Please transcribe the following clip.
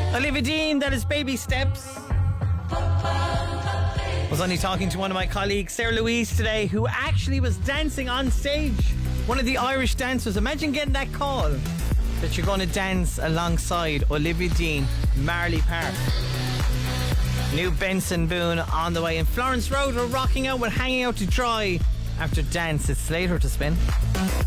Olivia Dean, that is Baby Steps. I was only talking to one of my colleagues, Sarah Louise, today, who actually was dancing on stage. One of the Irish dancers. Imagine getting that call that you're going to dance alongside Olivia Dean, Marley Park. New Benson Boone on the way. And Florence Road are rocking out with Hanging Out to Dry after Dance. It's later to spin.